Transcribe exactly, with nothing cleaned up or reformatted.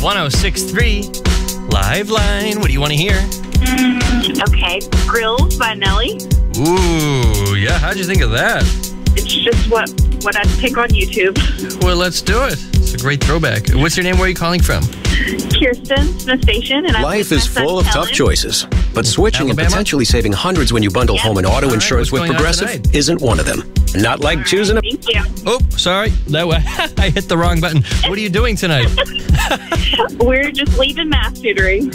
one oh six point three. Live line. What do you want to hear? Mm, okay. Grills by Nelly. Ooh, yeah. How'd you think of that? It's just what, what I'd pick on YouTube. Well, let's do it. It's a great throwback. What's your name? Where are you calling from? Kirsten, Smith Station. And Life is full of tough choices, but switching Alabama? and potentially saving hundreds when you bundle Yep. home and auto All right, insurance what's with going on Progressive tonight? isn't one of them. Not like choosing a... Thank you. Oh, sorry. That way I hit the wrong button. What are you doing tonight? We're just leaving math tutoring.